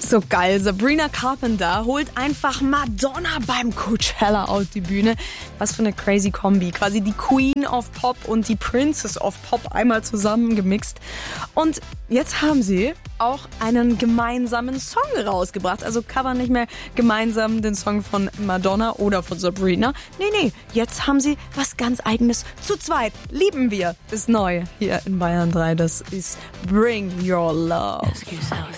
So geil. Sabrina Carpenter holt einfach Madonna beim Coachella auf die Bühne. Was für eine crazy Kombi. Quasi die Queen of Pop und die Princess of Pop einmal zusammengemixt. Und jetzt haben sie auch einen gemeinsamen Song rausgebracht. Also covern nicht mehr gemeinsam den Song von Madonna oder von Sabrina. Nee, jetzt haben sie was ganz Eigenes zu zweit. Lieben wir. Ist neu hier in Bayern 3. Das ist Bring Your Love.